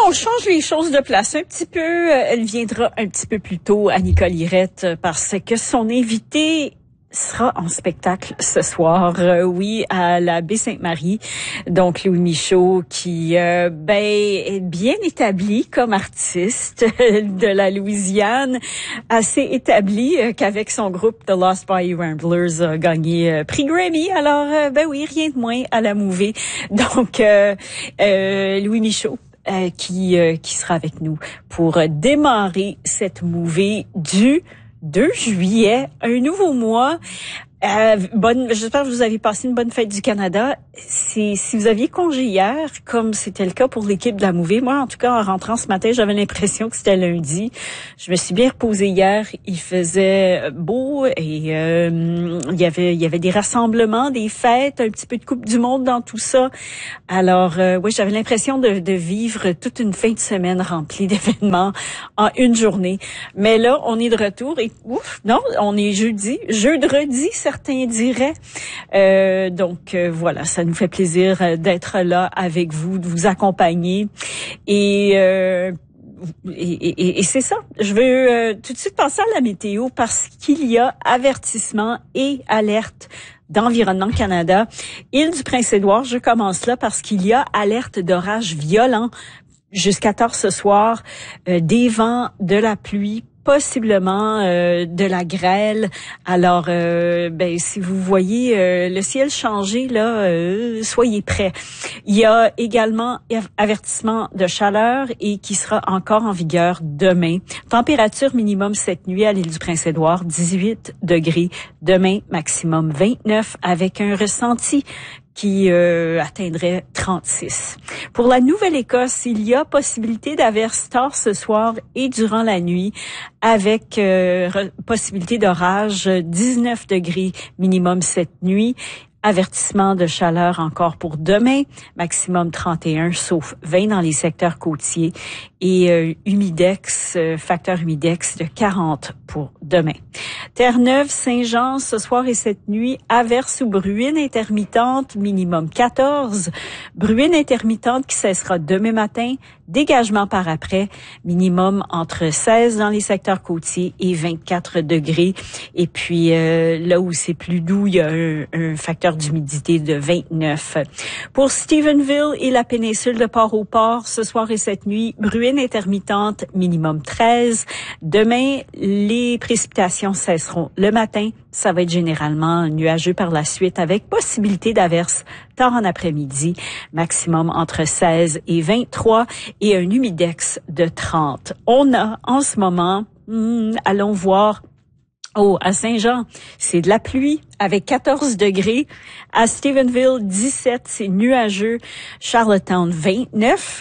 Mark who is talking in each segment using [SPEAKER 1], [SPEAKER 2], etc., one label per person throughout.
[SPEAKER 1] on change les choses de place un petit peu. Elle viendra un petit peu plus tôt à Nicole Irette parce que son invité sera en spectacle ce soir, oui, à la Baie-Sainte-Marie. Donc, Louis Michaud, qui est bien établi comme artiste de la Louisiane, assez établi qu'avec son groupe The Lost Bayou Ramblers a gagné prix Grammy. Alors, oui, rien de moins à la mouvée. Donc, Louis Michaud. Qui sera avec nous pour démarrer cette mouvée du 2 juillet, un nouveau mois. J'espère que vous avez passé une bonne fête du Canada. Si vous aviez congé hier, comme c'était le cas pour l'équipe de la mouvée, moi, en tout cas, en rentrant ce matin, j'avais l'impression que c'était lundi. Je me suis bien reposée hier. Il faisait beau et il y avait des rassemblements, des fêtes, un petit peu de Coupe du Monde dans tout ça. Alors, oui, j'avais l'impression de vivre toute une fin de semaine remplie d'événements en une journée. Mais là, on est de retour et on est jeudi, certains diraient. Donc voilà, ça nous fait plaisir d'être là avec vous, de vous accompagner. Et c'est ça. Je veux tout de suite passer à la météo parce qu'il y a avertissement et alerte d'Environnement Canada. Île-du-Prince-Édouard, je commence là parce qu'il y a alerte d'orage violent jusqu'à tard ce soir, des vents, de la pluie, possiblement de la grêle. Alors, si vous voyez le ciel changer, là, soyez prêts. Il y a également avertissement de chaleur et qui sera encore en vigueur demain. Température minimum cette nuit à l'île du Prince-Édouard, 18 degrés. Demain, maximum 29 avec un ressenti qui atteindrait 36. Pour la Nouvelle-Écosse, il y a possibilité d'averses tard ce soir et durant la nuit avec possibilité d'orage, 19 degrés minimum cette nuit. Avertissement de chaleur encore pour demain, maximum 31, sauf 20 dans les secteurs côtiers et facteur humidex de 40 pour demain. Terre-Neuve, Saint-Jean, ce soir et cette nuit, averse ou bruine intermittente, minimum 14. Bruine intermittente qui cessera demain matin, dégagement par après, minimum entre 16 dans les secteurs côtiers et 24 degrés. Et puis là où c'est plus doux, il y a un facteur d'humidité de 29. Pour Stephenville et la péninsule de Port-au-Port, ce soir et cette nuit, bruine intermittente, minimum 13. Demain, les précipitations cesseront le matin. Ça va être généralement nuageux par la suite avec possibilité d'averses tard en après-midi, maximum entre 16 et 23 et un humidex de 30. On a en ce moment, allons voir, à Saint-Jean, c'est de la pluie avec 14 degrés. À Stephenville, 17, c'est nuageux. Charlottetown, 29.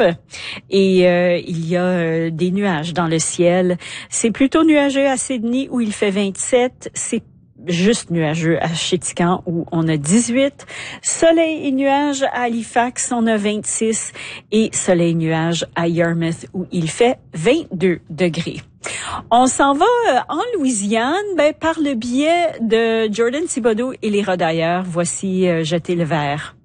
[SPEAKER 1] Et il y a des nuages dans le ciel. C'est plutôt nuageux à Sydney où il fait 27. C'est juste nuageux à Chéticamp où on a 18. Soleil et nuages à Halifax, on a 26. Et soleil et nuages à Yarmouth où il fait 22 degrés. On s'en va en Louisiane, par le biais de Jordan Thibodeau et les Rodailleurs. Voici Jeter le verre.